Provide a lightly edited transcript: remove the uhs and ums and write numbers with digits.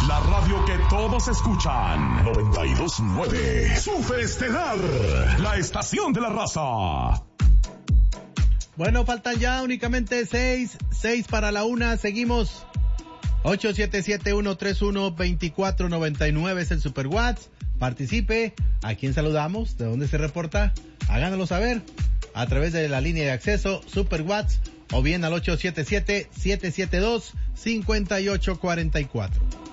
La radio que todos escuchan. 92.9. Super Estelar. La estación de la raza. Bueno, faltan ya únicamente 6 para la 1. Seguimos. 877-131-2499 es el Super WhatsApp. Participe. ¿A quién saludamos? ¿De dónde se reporta? Háganoslo saber a través de la línea de acceso Super WhatsApp o bien al 877-772-5844.